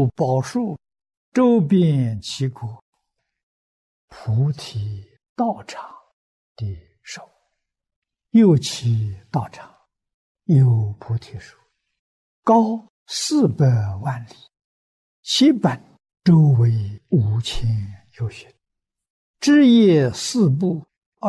诸宝树周遍其国，菩提道场的手，右其道场有菩提树，高400万里，其本周围5000由旬，枝叶四部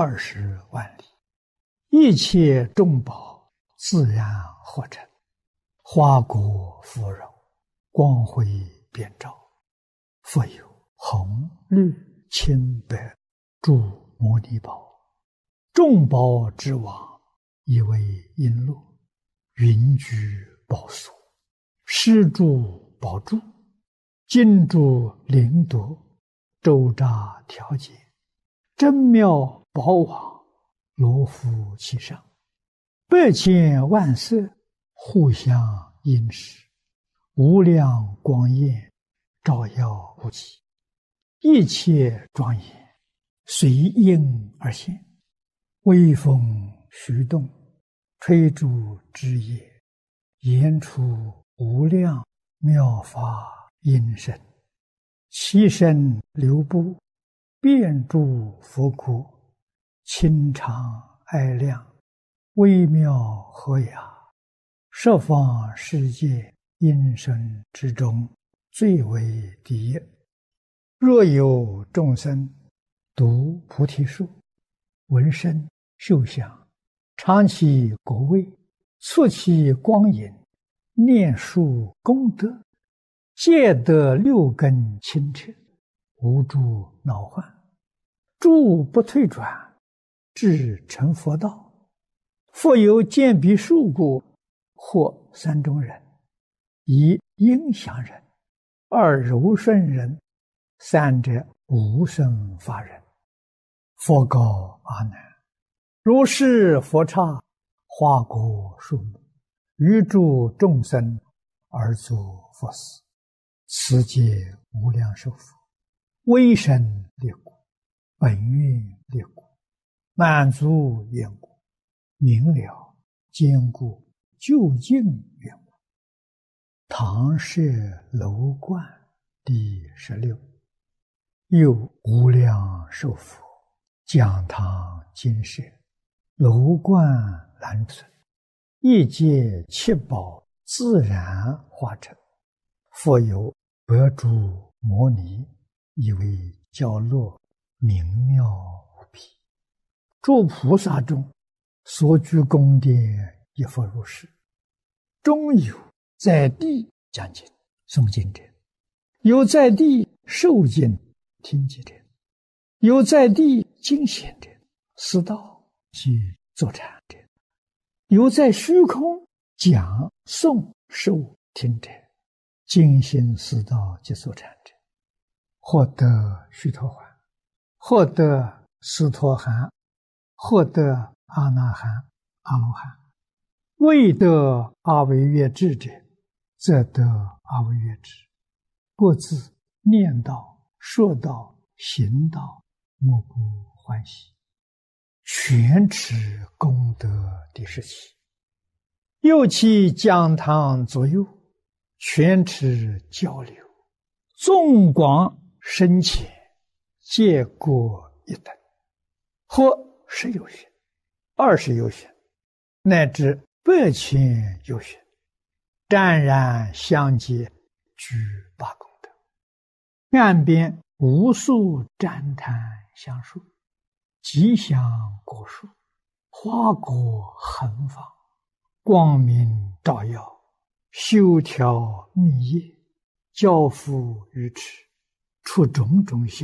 20万里，一切众宝自然合成，花果芙蓉，光辉遍照。复有红绿青白诸摩尼宝，众宝之王，以为璎珞，云居宝所，施诸宝柱，金珠灵夺，周匝调节，真妙宝网，罗敷其上，100千万色，互相映饰，无量光焰，照耀无极，一切庄严，随应而现，微风徐动，吹诸枝叶，言出无量妙法音声，其身流布，遍诸佛国，清常爱亮，微妙和雅，十方世界音声之中，最为第一。若有众生读菩提树，闻声嗅香，尝其果味，触其光影，念树功德，皆得6根清澈，无诸恼患，诸不退转，至成佛道。复有见彼树故，或3种人：一应祥人，二柔顺人，三者无生法人。佛告阿难：如是佛刹，花果树木，于诸众生而作佛事，此皆无量寿佛，威神力故，本愿力故，满足愿故，明了坚固究竟愿故。唐舍楼观第16。又无量寿佛，讲堂金舍，楼观栏存，一界七宝自然化成，复有百诸摩尼，以为角落，明妙无比。诸菩萨中，所居宫殿亦复如是。中有在地讲经诵经者，有在地受经听经者，有在地经显者，思道及坐禅者，有在虚空讲诵受听者，精心思道及坐禅者，获得须陀洹，获得斯陀含，获得阿那含、阿罗汉。未得阿惟越致者，则得阿惟越致。各自念道、说道、行道，莫不欢喜，全持功德第17。又其讲堂左右，全持交流，纵广深浅，皆各一等，或10由旬、20由旬，乃至100千由旬，湛然相接，具8功德。岸边无数旃檀香树，吉祥果树，花果横放，光明照耀，修条密叶，交付于持，出种种相